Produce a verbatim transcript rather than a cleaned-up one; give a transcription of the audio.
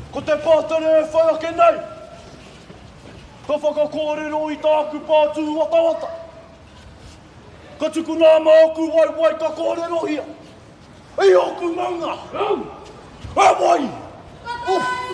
Ko te pātere e whai ake nei. Ka whakakōrero i tāku pātū wata wata. Ka tuku nā māku wai wai ka kōrero hia. Ei oku maunga. E wai! Uf!